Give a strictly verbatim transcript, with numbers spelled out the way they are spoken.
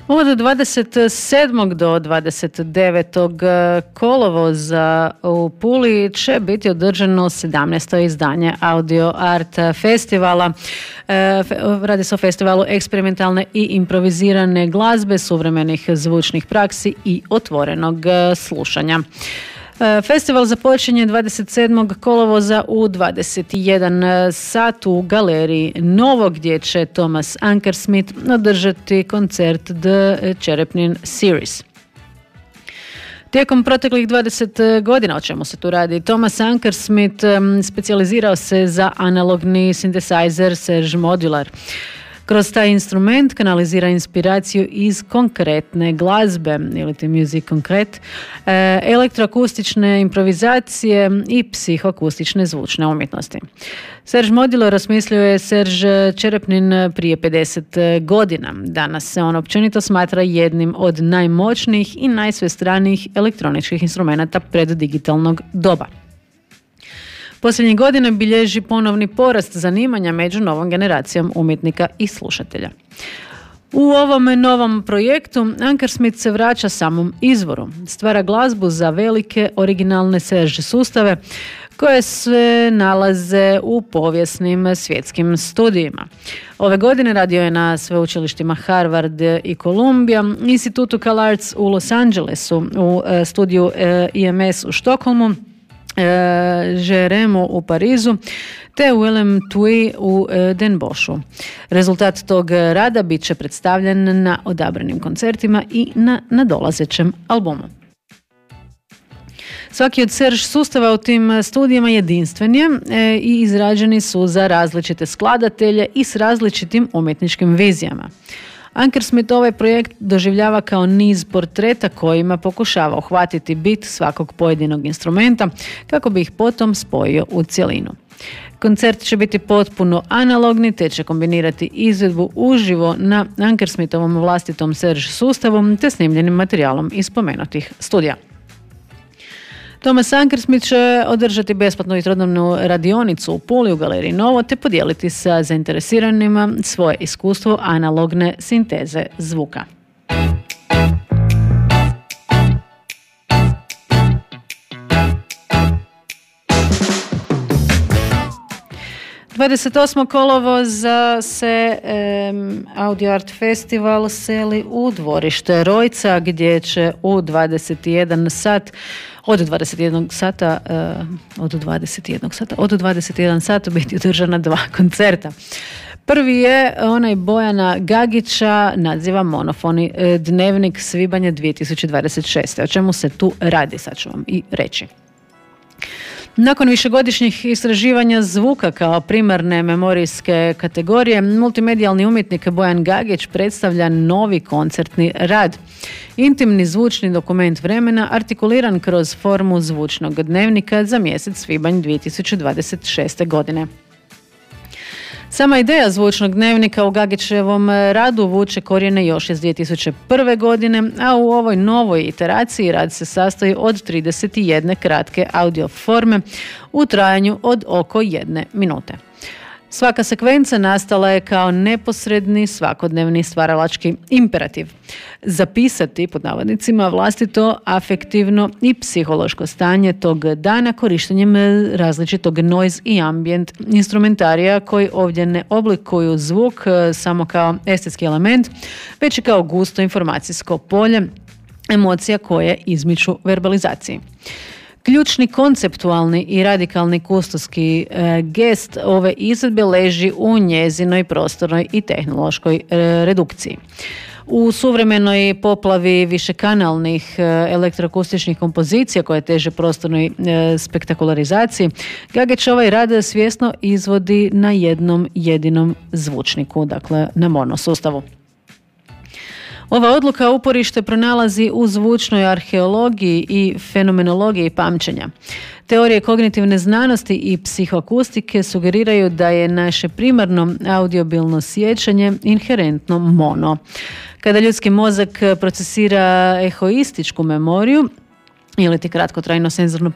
Od dvadeset sedmog do dvadeset devetog kolovoza u Puli će biti održano sedamnaesto izdanje Audio Art festivala. Radi se o festivalu eksperimentalne i improvizirane glazbe, suvremenih zvučnih praksi i otvorenog slušanja. Festival započinje dvadeset sedmog kolovoza u dvadeset jedan sat u galeriji Novo, gdje će Thomas Ankersmit održati koncert The Cherepnin Series. Tijekom proteklih dvadeset godina, o čemu se tu radi, Thomas Ankersmit specijalizirao se za analogni synthesizer Serge Modular. Kroz taj instrument kanalizira inspiraciju iz konkretne glazbe, ili ti music konkret, elektroakustične improvizacije i psihoakustične zvučne umjetnosti. Serge Modular osmislio je Serge Cherepnin prije pedeset godina. Danas se on općenito smatra jednim od najmoćnijih i najsvestranijih elektroničkih instrumenata preddigitalnog doba. Posljednjih godina bilježi ponovni porast zanimanja među novom generacijom umjetnika i slušatelja. U ovom novom projektu Ankersmit se vraća samom izvoru. Stvara glazbu za velike originalne Serge sustave koje se nalaze u povijesnim svjetskim studijima. Ove godine radio je na sveučilištima Harvard i Columbia, Institutu CalArts u Los Angelesu, u studiju I M S u Štokholmu, Jeremu u Parizu te u L M T U u Den Boschu. Rezultat tog rada bit će predstavljen na odabranim koncertima i na nadolazećem albumu. Svaki od Serge sustava u tim studijima jedinstven je e, i izrađeni su za različite skladatelje i s različitim umjetničkim vizijama. Ankersmit ovaj projekt doživljava kao niz portreta kojima pokušava uhvatiti bit svakog pojedinog instrumenta kako bi ih potom spojio u cjelinu. Koncert će biti potpuno analogni te će kombinirati izvedbu uživo na Ankersmitovom vlastitom Serge sustavom te snimljenim materijalom iz spomenutih studija. Thomas Ankersmit će održati besplatnu i trodnevnu radionicu u Puli u galeriji Novo te podijeliti sa zainteresiranima svoje iskustvo analogne sinteze zvuka. dvadeset osmog kolovoza se um, Audio Art Festival seli u dvorište Rojca, gdje će u dvadeset jedan sat od dvadeset jednog sata uh, od dvadeset jednog sata od dvadeset jedan sata biti održana dva koncerta. Prvi je onaj Bojana Gagića, naziva Monofoni dnevnik svibanja dvije tisuće dvadeset šeste. O čemu se tu radi, sad ću vam i reći. Nakon višegodišnjih istraživanja zvuka kao primarne memorijske kategorije, multimedijalni umjetnik Bojan Gagić predstavlja novi koncertni rad. Intimni zvučni dokument vremena artikuliran kroz formu zvučnog dnevnika za mjesec svibanj dvije tisuće dvadeset šeste. godine. Sama ideja zvučnog dnevnika u Gagićevom radu vuče korijene još iz dvije tisuće prve. godine, a u ovoj novoj iteraciji rad se sastoji od trideset jedne kratke audio forme u trajanju od oko jedne minute. Svaka sekvenca nastala je kao neposredni svakodnevni stvaralački imperativ. Zapisati, pod navodnicima, vlastito afektivno i psihološko stanje tog dana korištenjem različitog noise i ambient instrumentarija koji ovdje ne oblikuju zvuk samo kao estetski element, već i kao gusto informacijsko polje emocija koje izmiču verbalizaciji. Ključni konceptualni i radikalni kustoski e, gest ove izvedbe leži u njezinoj prostornoj i tehnološkoj e, redukciji. U suvremenoj poplavi višekanalnih e, elektroakustičnih kompozicija koje teže prostornoj e, spektakularizaciji, Gagić ovaj rad svjesno izvodi na jednom jedinom zvučniku, dakle na monosustavu. Ova odluka uporište pronalazi u zvučnoj arheologiji i fenomenologiji pamćenja. Teorije kognitivne znanosti i psihoakustike sugeriraju da je naše primarno audiobilno sjećanje inherentno mono. Kada ljudski mozak procesira ehoističku memoriju, ili ti kratkotrajno senzorno